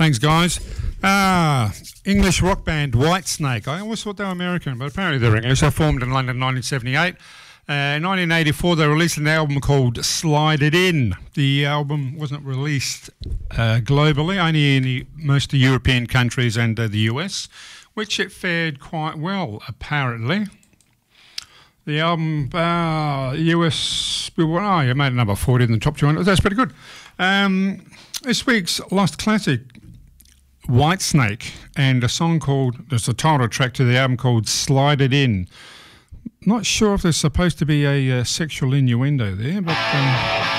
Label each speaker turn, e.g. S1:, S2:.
S1: Thanks, guys. English rock band Whitesnake. I always thought they were American, but apparently they're English. They formed in London in 1978. In 1984, they released an album called Slide It In. The album wasn't released globally, only in most of the European countries and the US, which it fared quite well, apparently. The album, US, you made a number 40 in the top 200. That's pretty good. This week's Lost Classic, Whitesnake, and a song called, there's a title track to the album called Slide It In. Not sure if there's supposed to be a sexual innuendo there, but...